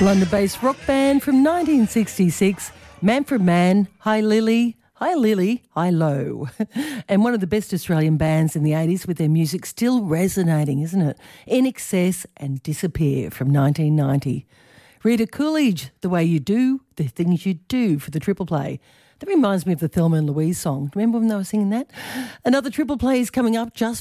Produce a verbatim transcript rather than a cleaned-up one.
London-based rock band from nineteen sixty-six, Manfred Mann, Hi Lily, Hi Lily, Hi Low. And one of the best Australian bands in the eighties with their music still resonating, isn't it? In Excess and Disappear from nineteen ninety. Rita Coolidge, The Way You Do, The Things You Do for the Triple Play. That reminds me of the Thelma and Louise song. Remember when they were singing that? Another Triple Play is coming up just